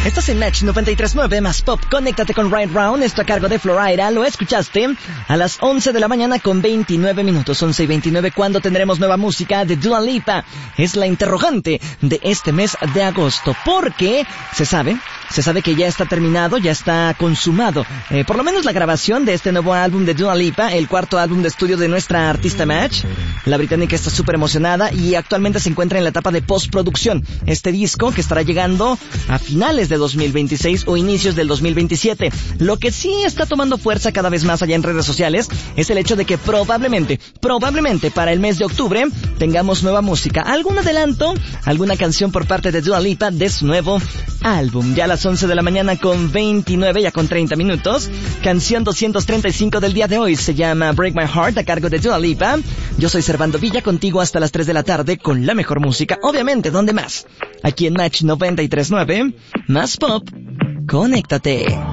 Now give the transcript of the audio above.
Estás en Match 93.9 más Pop. Conéctate con Right Round. Esto a cargo de Florida. Lo escuchaste a las 11 de la mañana con 29 minutos. 11 y 29. ¿Cuándo tendremos nueva música de Dua Lipa? Es la interrogante de este mes de agosto. Porque se sabe que ya está terminado, ya está consumado. Por lo menos la grabación de este nuevo álbum de Dua Lipa, el cuarto álbum de estudio de nuestra artista Match. La británica está súper emocionada y actualmente se encuentra en la etapa de postproducción. Este disco que estará llegando a finales de 2026 o inicios del 2027. Lo que sí está tomando fuerza cada vez más allá en redes sociales es el hecho de que probablemente para el mes de octubre tengamos nueva música. ¿Algún adelanto? ¿Alguna canción por parte de Dua Lipa de su nuevo álbum? Ya a las 11 de la mañana con 29, ya con 30 minutos. Canción 235 del día de hoy se llama Break My Heart a cargo de Dua Lipa. Yo soy Servando Villa, contigo hasta las 3 de la tarde con la mejor música. Obviamente, ¿dónde más? Aquí en Match 93.9, más Pop. Conéctate.